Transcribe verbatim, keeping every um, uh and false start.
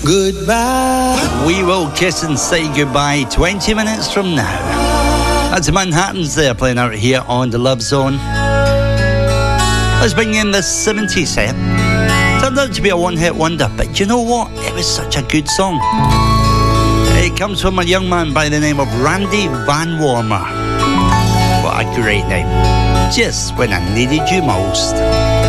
goodbye. We will kiss and say goodbye twenty minutes from now. That's the Manhattans there playing out here on the Love Zone. Let's bring in the seventies set. Turned out to be a one-hit wonder, but you know what? It was such a good song. It comes from a young man by the name of Randy Van Warmer. What a great name. Just when I needed you most.